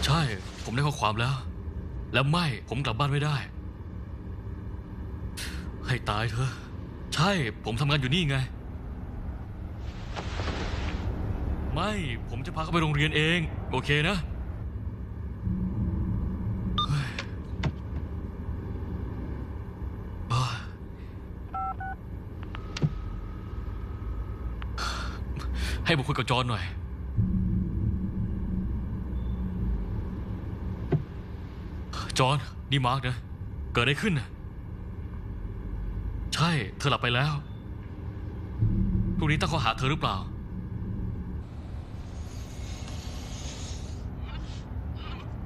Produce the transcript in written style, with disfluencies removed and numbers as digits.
ใช่ผมได้ข้อความแล้วไม่ผมกลับบ้านไม่ได้ให้ตายเถอะใช่ผมทำงานอยู่นี่ไงไม่ผมจะพาเขาไปโรงเรียนเองโอเคนะให้ผมคุยกับจอนหน่อยจอนนี่มาร์กนะเกิดอะไรขึ้นนะใช่เธอหลับไปแล้วพรุ่งนี้ตั้งข้อหาเธอหรือเปล่า